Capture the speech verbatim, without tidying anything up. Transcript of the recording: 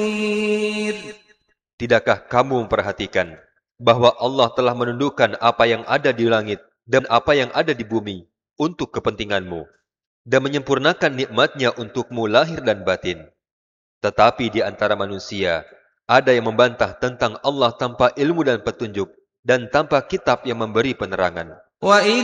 Tidakkah kamu memperhatikan bahwa Allah telah menundukkan apa yang ada di langit dan apa yang ada di bumi untuk kepentinganmu dan menyempurnakan nikmat-Nya untukmu lahir dan batin? Tetapi di antara manusia ada yang membantah tentang Allah tanpa ilmu dan petunjuk dan tanpa kitab yang memberi penerangan.